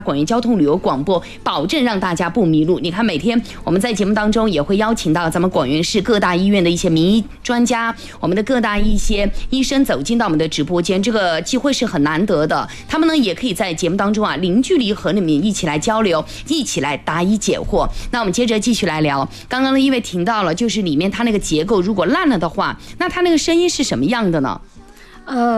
广元交通旅游广播，保证让大家不迷路。你看，每天我们在节目当中也会邀请到咱们广元市各大医院的一些名医专家，我们的各大一些医生走进到我们的直播间，这个机会是很难得的。他们呢也可以在节目当中零距离和你们一起来交流，一起来答疑解惑。那我们接着继续来聊，刚刚呢因为听到了，就是里面它那个结构如果烂了的话，那它那个声音是什么样的呢？